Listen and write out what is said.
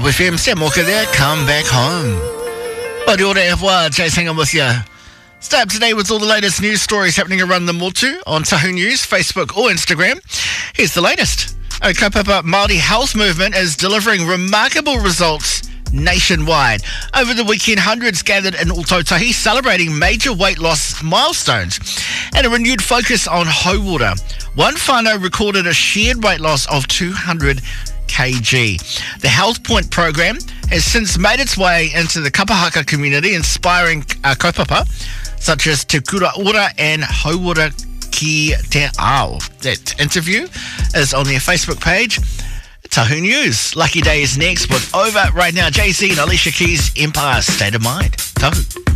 Top FM, Sam Walker there, come back home. Ora ora e wā, Jay's hanging with you. Start today with all the latest news stories happening around the motu on Tahu News, Facebook or Instagram. Here's the latest. A kaupapa Māori health movement is delivering remarkable results nationwide. Over the weekend, hundreds gathered in Ōtautahi celebrating major weight loss milestones and a renewed focus on hauora. One whānau recorded a shared weight loss of 200 kg. The Health Point program has since made its way into the kapahaka community, inspiring kaupapa such as Te Kura Ora and Hauora Ki Te Ao. That interview is on their Facebook page. Tahu News. Lucky Day is next, but over right now, Jay-Z and Alicia Keys' Empire State of Mind. Tahu.